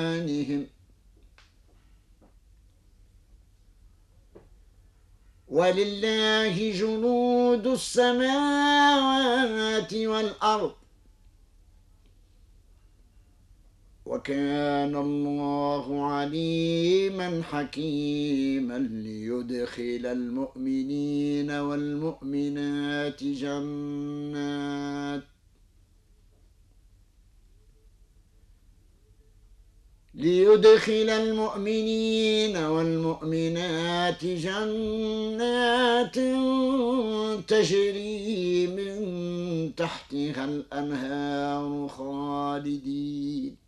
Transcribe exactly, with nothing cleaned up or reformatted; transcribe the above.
إيمانهم ولله جنود السماوات والأرض وكان الله عليما حكيما ليدخل المؤمنين والمؤمنات جنات ليدخل المؤمنين والمؤمنات جنات تجري من تحتها الأنهار خالدين